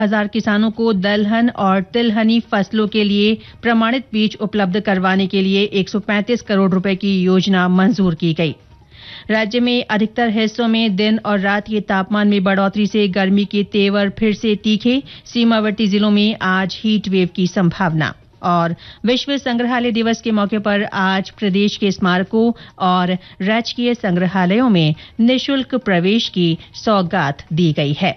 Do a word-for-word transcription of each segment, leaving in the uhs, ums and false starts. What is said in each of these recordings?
हजार किसानों को दलहन और तिलहनी फसलों के लिए प्रमाणित बीज उपलब्ध करवाने के लिए एक सौ पैंतीस करोड़ रुपए की योजना मंजूर की गई। राज्य में अधिकतर हिस्सों में दिन और रात के तापमान में बढ़ोतरी से गर्मी के तेवर फिर से तीखे। सीमावर्ती जिलों में आज हीट वेव की संभावना। और विश्व संग्रहालय दिवस के मौके पर आज प्रदेश के स्मारकों और राजकीय संग्रहालयों में निःशुल्क प्रवेश की सौगात दी गई है।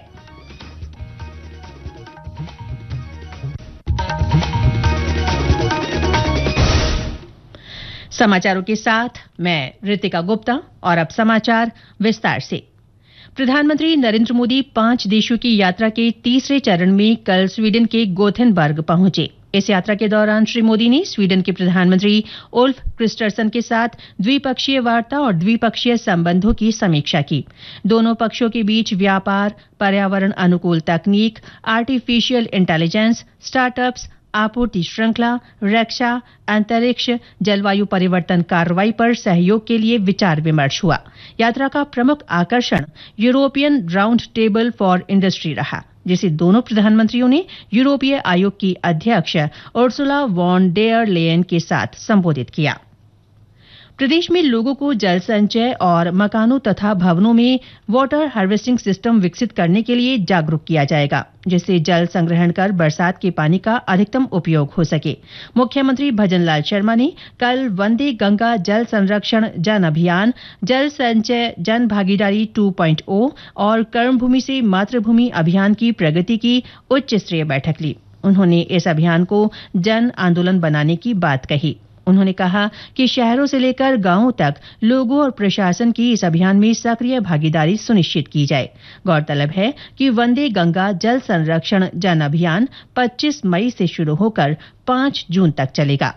समाचारों के साथ मैं रितिका गुप्ता और अब समाचार विस्तार से। प्रधानमंत्री नरेंद्र मोदी पांच देशों की यात्रा के तीसरे चरण में कल स्वीडन के गोथेनबर्ग पहुंचे। इस यात्रा के दौरान श्री मोदी ने स्वीडन के प्रधानमंत्री उल्फ क्रिस्टरसन के साथ द्विपक्षीय वार्ता और द्विपक्षीय संबंधों की समीक्षा की। दोनों पक्षों के बीच व्यापार, पर्यावरण अनुकूल तकनीक, आर्टिफिशियल इंटेलिजेंस, स्टार्टअप्स, आपूर्ति श्रृंखला, रक्षा, अंतरिक्ष, जलवायु परिवर्तन कार्रवाई पर सहयोग के लिए विचार विमर्श हुआ। यात्रा का प्रमुख आकर्षण European round table for industry रहा, जिसे दोनों प्रधानमंत्रियों ने यूरोपीय आयोग की अध्यक्ष उर्सुला वॉन डेयर लेयन के साथ संबोधित किया। प्रदेश में लोगों को जल संचय और मकानों तथा भवनों में वाटर हार्वेस्टिंग सिस्टम विकसित करने के लिए जागरूक किया जाएगा, जिससे जल संग्रहण कर बरसात के पानी का अधिकतम उपयोग हो सके। मुख्यमंत्री भजनलाल शर्मा ने कल वंदे गंगा जल संरक्षण जन अभियान, जल संचय जन भागीदारी टू पॉइंट ओ और कर्मभूमि से मातृभूमि अभियान की प्रगति की उच्च स्तरीय बैठक ली। उन्होंने इस अभियान को जन आंदोलन बनाने की बात कही। उन्होंने कहा कि शहरों से लेकर गांवों तक लोगों और प्रशासन की इस अभियान में सक्रिय भागीदारी सुनिश्चित की जाए। गौरतलब है कि वंदे गंगा जल संरक्षण जन अभियान पच्चीस मई से शुरू होकर पांच जून तक चलेगा।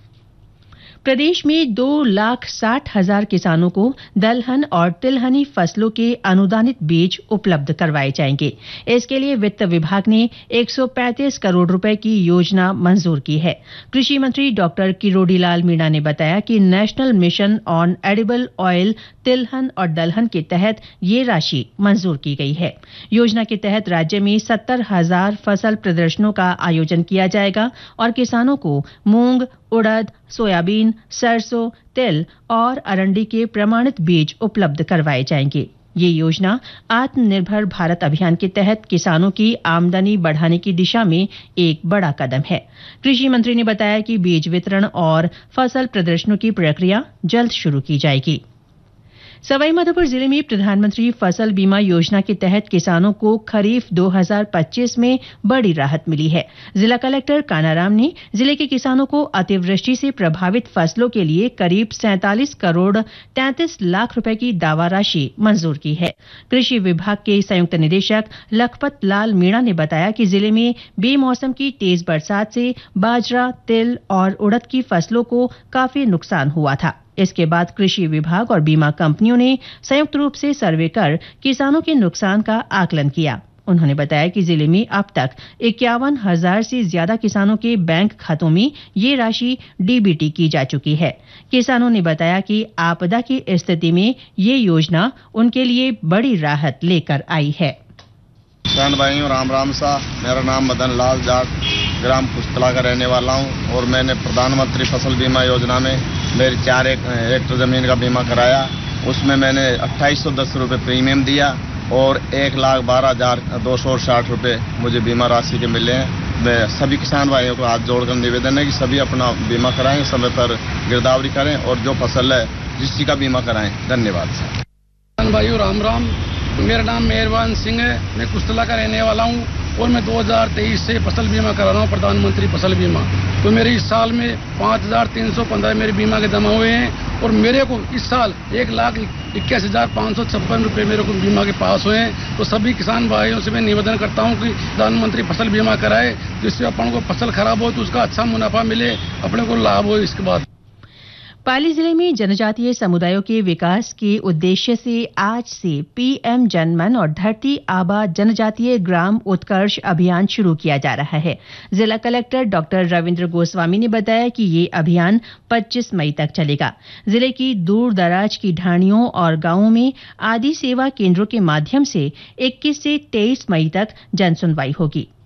प्रदेश में दो लाख साठ हजार किसानों को दलहन और तिलहनी फसलों के अनुदानित बीज उपलब्ध करवाए जाएंगे। इसके लिए वित्त विभाग ने एक सौ पैंतीस करोड़ रुपए की योजना मंजूर की है। कृषि मंत्री डॉक्टर किरोड़ीलाल मीणा ने बताया कि national mission on edible oil तिलहन और दलहन के तहत ये राशि मंजूर की गई है। योजना के तहत राज्य में सत्तर हजार फसल प्रदर्शनों का आयोजन किया जाएगा और किसानों को मूंग, उड़द, सोयाबीन, सरसों, तिल और अरंडी के प्रमाणित बीज उपलब्ध करवाए जाएंगे। ये योजना आत्मनिर्भर भारत अभियान के तहत किसानों की आमदनी बढ़ाने की दिशा में एक बड़ा कदम है। कृषि मंत्री ने बताया कि बीज वितरण और फसल प्रदर्शनों की प्रक्रिया जल्द शुरू की जाएगी। सवाईमाधोपुर जिले में प्रधानमंत्री फसल बीमा योजना के तहत किसानों को खरीफ दो हज़ार पच्चीस में बड़ी राहत मिली है। जिला कलेक्टर कानाराम ने जिले के किसानों को अतिवृष्टि से प्रभावित फसलों के लिए करीब सैंतालीस करोड़ तैंतीस लाख रुपए की दावा राशि मंजूर की है। कृषि विभाग के संयुक्त निदेशक लखपत लाल मीणा ने बताया कि जिले में बेमौसम की तेज बरसात से बाजरा, तिल और उड़द की फसलों को काफी नुकसान हुआ था। इसके बाद कृषि विभाग और बीमा कंपनियों ने संयुक्त रूप से सर्वे कर किसानों के नुकसान का आकलन किया। उन्होंने बताया कि जिले में अब तक इक्यावन हजार से ज्यादा किसानों के बैंक खातों में ये राशि डीबीटी की जा चुकी है। किसानों ने बताया कि आपदा की स्थिति में ये योजना उनके लिए बड़ी राहत लेकर आई है। किसान भाइयों, राम राम सा। मेरा नाम मदन लाल जाट, ग्राम कुस्तला का रहने वाला हूं और मैंने प्रधानमंत्री फसल बीमा योजना में मेरी चार एक हेक्टर जमीन का बीमा कराया। उसमें मैंने अट्ठाईस सौ दस रुपये प्रीमियम दिया और एक लाख बारह हजार दो सौ साठ रुपये मुझे बीमा राशि के मिले हैं। मैं सभी किसान भाइयों को हाथ जोड़कर निवेदन है कि सभी अपना बीमा कराएं, समय पर गिरदावरी करें और जो फसल है जिसकी का बीमा कराएं। धन्यवाद। किसान भाइयों, राम राम। मेरा नाम मेहरबान सिंह है, मैं कुस्तला का रहने वाला हूँ और मैं दो हज़ार तेईस से फसल बीमा करा रहा हूँ, प्रधानमंत्री फसल बीमा। तो मेरे इस साल में पाँच हजार तीन सौ पंद्रह मेरे बीमा के जमा हुए हैं और मेरे को इस साल एक लाख इक्कीस हजार पाँच सौ छप्पन रुपये मेरे को बीमा के पास हुए हैं। तो सभी किसान भाइयों से मैं निवेदन करता हूँ कि प्रधानमंत्री फसल बीमा कराए, जिससे अपन को फसल खराब हो तो उसका अच्छा मुनाफा मिले, अपने को लाभ हो। इसके बाद पाली जिले में जनजातीय समुदायों के विकास के उद्देश्य से आज से पीएम जनमन और धरती आबा जनजातीय ग्राम उत्कर्ष अभियान शुरू किया जा रहा है। जिला कलेक्टर डॉक्टर रविंद्र गोस्वामी ने बताया कि ये अभियान पच्चीस मई तक चलेगा। जिले की दूर दराज की ढाणियों और गांवों में आदि सेवा केंद्रों के माध्यम से इक्कीस से तेईस मई तक जनसुनवाई होगी।